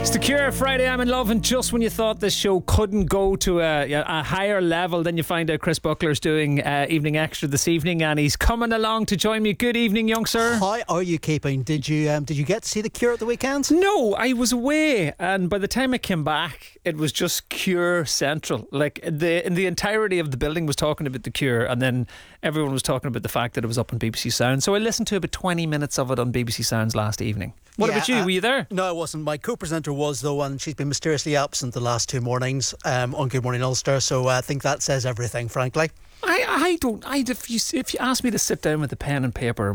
The Cure, Friday I'm in Love, and just when you thought this show couldn't go to a higher level, then you find out Chris Buckler's doing Evening Extra this evening, and he's coming along to join me. Good evening, young sir. How are you keeping? Did you get to see The Cure at the weekend? No, I was away, and by the time I came back, it was just Cure Central. Like in the entirety of the building was talking about The Cure, and then everyone was talking about the fact that it was up on BBC Sounds. So I listened to about 20 minutes of it on BBC Sounds last evening. What about you? Were you there? No, I wasn't. My co-presenter was, though, and she's been mysteriously absent the last two mornings on Good Morning Ulster, so I think that says everything, frankly. If you ask me to sit down with a pen and paper